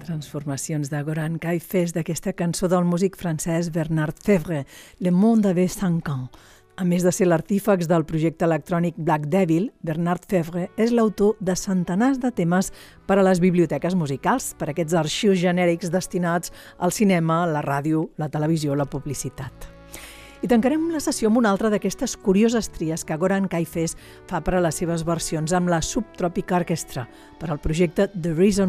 Transformacions de Goran Caifés d'aquesta cançó del músic francès Bernard Fevre, Le monde avait 5 ans. A més de ser l'artífex del projecte electrònic Black Devil, Bernard Fevre és l'autor de centenars de temes per a les biblioteques musicals, per a aquests arxius genèrics destinats al cinema, la ràdio, la televisió, la publicitat. I tancarem la sessió amb una altra d'aquestes curioses tries que Goran Caifés fa per a les seves versions amb la Subtropic Orchestra, per al projecte The Reason